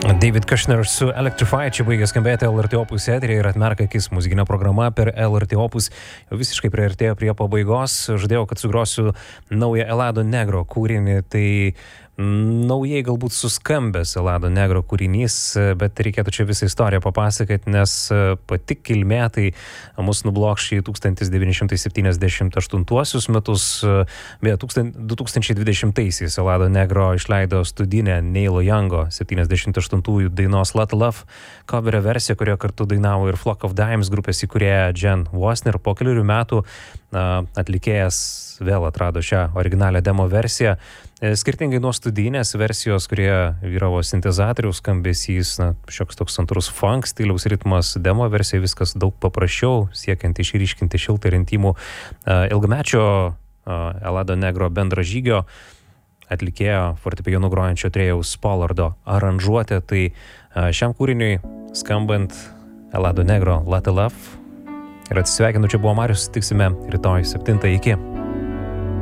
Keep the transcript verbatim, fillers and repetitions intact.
David Kushner su Electrify čia baigė skambėti L R T Opus eterį ir atmerka akis muzikinė programa per L R T Opus jau visiškai priartėjo prie pabaigos. Žadėjau, kad sugrosiu naują Elado Negro kūrinį, tai naujai galbūt suskambęs Elado Negro kūrinys, bet reikėtų čia visą istoriją papasakoti, nes pati kilmė tai mus nublokš į tūkstantis devyni šimtai septyniasdešimt aštuntuosius metus, beje, du tūkstančiai dvidešimtaisiais Elado Negro išleido studinę Neilo Youngo septyniasdešimt aštuntųjų dainos Lot Love coverio versiją, kurioje kartu dainavo ir Flock of Dimes grupės įkūrėja Jen Wasner. Po keliurių metų atlikėjas vėl atrado šią originalią demo versiją. Skirtingai nuo studijinės versijos, kurie vyravo sintezatoriaus skambesys, na, šioks toks santrus funk stiliaus ritmas, demo versija viskas daug paprasčiau, siekiant išryškinti šiltą ir intimų ilgamečio Elado Negro bendražygio atlikėjo fortepijonu grojančio Trejaus Pollardo aranžuotė. Tai šiam kūriniui skambant Elado Negro Lot Love ir atsisveikinu, čia buvo Marius, tiksime rytoj septintą, iki.